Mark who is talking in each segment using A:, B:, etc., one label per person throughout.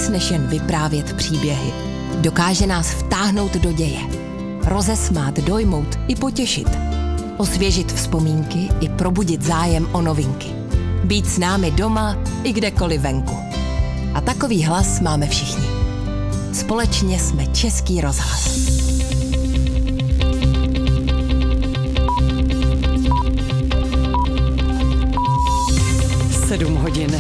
A: víc než jen vyprávět příběhy. Dokáže nás vtáhnout do děje. Rozesmát, dojmout i potěšit. Osvěžit vzpomínky i probudit zájem o novinky. Být s námi doma i kdekoliv venku. A takový hlas máme všichni. Společně jsme Český rozhlas.
B: Sedm hodin.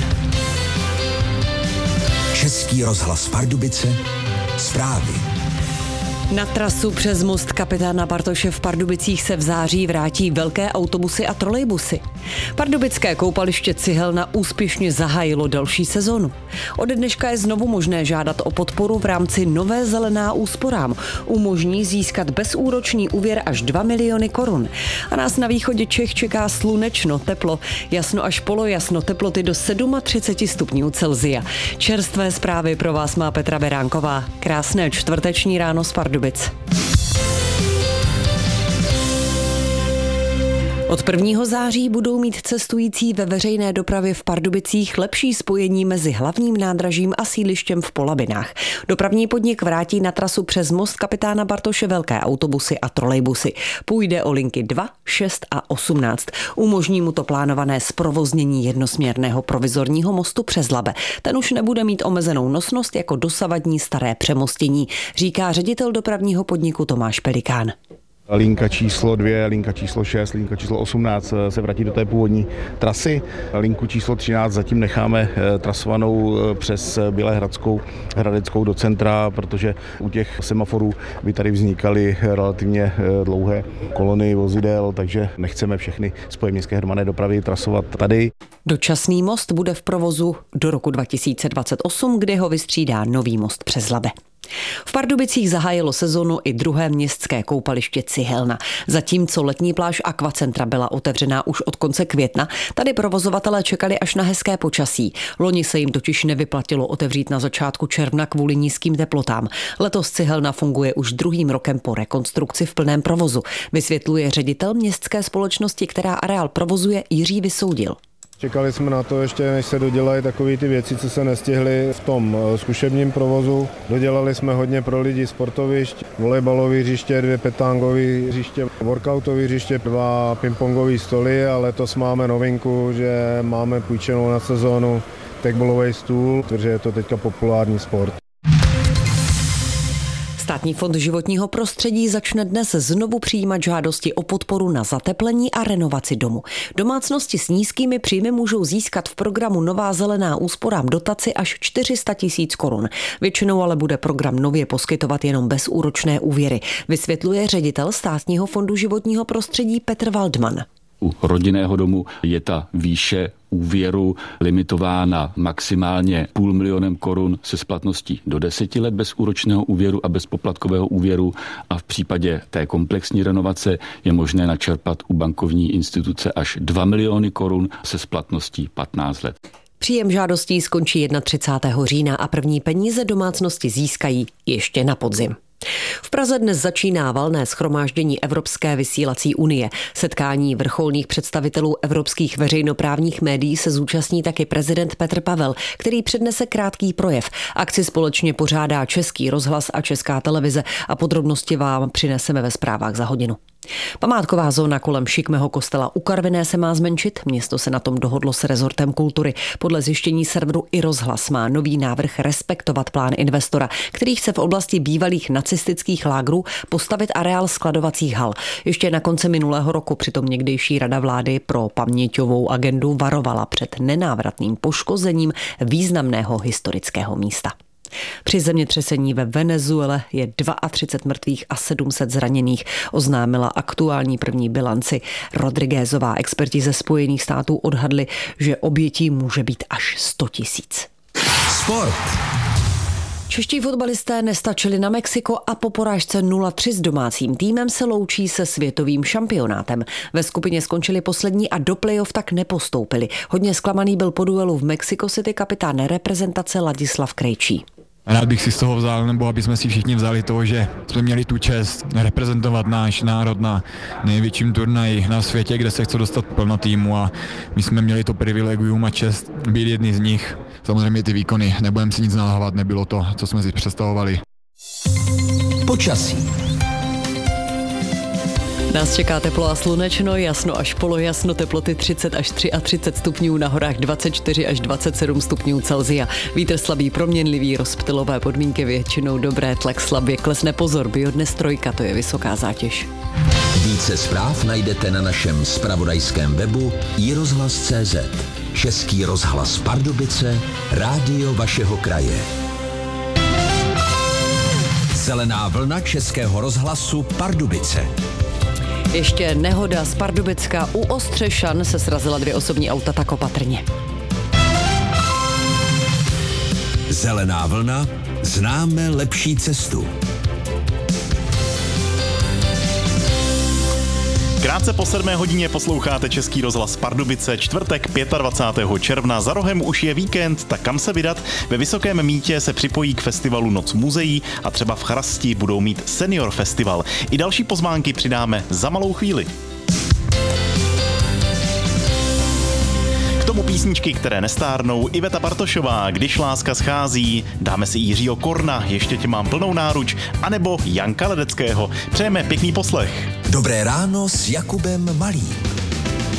C: Český rozhlas Pardubice, zprávy.
B: Na trasu přes most kapitána Bartoše v Pardubicích se v září vrátí velké autobusy a trolejbusy. Pardubické koupaliště Cihelna úspěšně zahájilo další sezonu. Od dneška je znovu možné žádat o podporu v rámci Nové zelená úsporám. Umožní získat bezúročný úvěr až 2 miliony korun. A nás na východě Čech čeká slunečno, teplo, jasno až polojasno, teploty do 37 stupňů Celsia. Čerstvé zprávy pro vás má Petra Beránková. Krásné čtvrteční ráno z Pardubic. Od 1. září budou mít cestující ve veřejné dopravě v Pardubicích lepší spojení mezi hlavním nádražím a sídlištěm v Polabinách. Dopravní podnik vrátí na trasu přes most kapitána Bartoše velké autobusy a trolejbusy. Půjde o linky 2, 6 a 18. Umožní mu to plánované zprovoznění jednosměrného provizorního mostu přes Labe. Ten už nebude mít omezenou nosnost jako dosavadní staré přemostění, říká ředitel dopravního podniku Tomáš Pelikán.
D: Linka číslo 2, linka číslo 6, linka číslo 18 se vrátí do té původní trasy. Linku číslo 13 zatím necháme trasovanou přes Bělehradeckou do centra, protože u těch semaforů by tady vznikaly relativně dlouhé kolony vozidel, takže nechceme všechny spoje městské hromadné dopravy trasovat tady.
B: Dočasný most bude v provozu do roku 2028, kdy ho vystřídá nový most přes Labe. V Pardubicích zahájilo sezonu i druhé městské koupaliště Cihelna. Zatímco letní pláž Aquacentra byla otevřená už od konce května, tady provozovatelé čekali až na hezké počasí. Loni se jim totiž nevyplatilo otevřít na začátku června kvůli nízkým teplotám. Letos Cihelna funguje už druhým rokem po rekonstrukci v plném provozu, vysvětluje ředitel městské společnosti, která areál provozuje, Jiří Vysoudil.
E: Čekali jsme na to ještě, než se dodělají takové ty věci, co se nestihly v tom zkušebním provozu. Dodělali jsme hodně pro lidi sportovišť, volejbalové hřiště, 2 petangové hřiště, workoutové hřiště, 2 pingpongové stoly a letos máme novinku, že máme půjčenou na sezónu takeballový stůl, protože je to teďka populární sport.
B: Státní fond životního prostředí začne dnes znovu přijímat žádosti o podporu na zateplení a renovaci domu. Domácnosti s nízkými příjmy můžou získat v programu Nová zelená úsporám dotaci až 400 000 korun. Většinou ale bude program nově poskytovat jenom bezúročné úvěry, vysvětluje ředitel Státního fondu životního prostředí Petr Waldman.
F: U rodinného domu je ta výše úvěru limitována maximálně 500 000 korun se splatností do 10 let bezúročného úvěru a bezpoplatkového úvěru a v případě té komplexní renovace je možné načerpat u bankovní instituce až 2 miliony korun se splatností 15 let.
B: Příjem žádostí skončí 31. října a první peníze domácnosti získají ještě na podzim. V Praze dnes začíná valné shromáždění Evropské vysílací unie. Setkání vrcholných představitelů evropských veřejnoprávních médií se zúčastní taky prezident Petr Pavel, který přednese krátký projev. Akci společně pořádá Český rozhlas a Česká televize a podrobnosti vám přineseme ve zprávách za hodinu. Památková zóna kolem šikmého kostela u Karviné se má zmenšit, město se na tom dohodlo s rezortem kultury. Podle zjištění serveru iRozhlas má nový návrh respektovat plán investora, který chce v oblasti bývalých nacistických lágrů postavit areál skladovacích hal. Ještě na konci minulého roku přitom někdejší rada vlády pro paměťovou agendu varovala před nenávratným poškozením významného historického místa. Při zemětřesení ve Venezuele je 32 mrtvých a 700 zraněných, oznámila aktuální první bilanci. Rodriguezová experti ze Spojených států odhadli, že obětí může být až 100 000.
C: Sport.
B: Čeští fotbalisté nestačili na Mexiko a po porážce 0-3 s domácím týmem se loučí se světovým šampionátem. Ve skupině skončili poslední a do playoff tak nepostoupili. Hodně zklamaný byl po duelu v Mexico City kapitán reprezentace Ladislav Krejčí.
G: Rád bych si z toho vzal, nebo aby jsme si všichni vzali to, že jsme měli tu čest reprezentovat náš národ na největším turnaji na světě, kde se chce dostat plno týmu a my jsme měli to privilegium a čest být jedni z nich. Samozřejmě ty výkony, nebudeme si nic nalhávat, nebylo to, co jsme si představovali.
C: Počasí.
B: Nás čeká teplo a slunečno, jasno až polojasno, teploty 30 až 33 stupňů, na horách 24 až 27 stupňů Celsia. Vítr slabý, proměnlivý, rozptylové podmínky většinou dobré, tlak slabě klesne, pozor, Biodnes 3, to je vysoká zátěž.
C: Více zpráv najdete na našem zpravodajském webu iRozhlas.cz. Český rozhlas Pardubice, rádio vašeho kraje. Zelená vlna Českého rozhlasu Pardubice.
B: Ještě nehoda z Pardubicka, u Ostřešan se srazila 2 osobní auta, tak opatrně.
C: Zelená vlna, známe lepší cestu.
H: Krátce po 7 hodině posloucháte Český rozhlas Pardubice, čtvrtek 25. června, za rohem už je víkend, tak kam se vydat? Ve Vysokém Mýtě se připojí k festivalu Noc muzeí a třeba v Chrasti budou mít Senior Festival. I další pozvánky přidáme za malou chvíli. K tomu písničky, které nestárnou, Iveta Bartošová, Když láska schází, dáme si Jiřího Korna, Ještě tě mám plnou náruč, anebo Janka Ledeckého. Přejeme pěkný poslech.
C: Dobré ráno s Jakubem Malým.